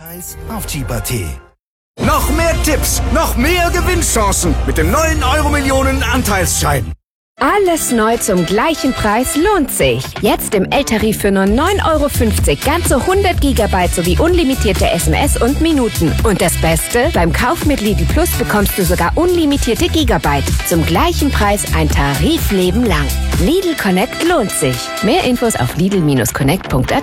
Details auf Jeep.at. Noch mehr Tipps, noch mehr Gewinnchancen mit den neuen Euro-Millionen Anteilsscheinen. Alles neu zum gleichen Preis lohnt sich. Jetzt im L-Tarif für nur 9,50 €, ganze 100 GB sowie unlimitierte SMS und Minuten. Und das Beste? Beim Kauf mit Lidl Plus bekommst du sogar unlimitierte Gigabyte. Zum gleichen Preis ein Tarifleben lang. Lidl Connect lohnt sich. Mehr Infos auf lidl-connect.at.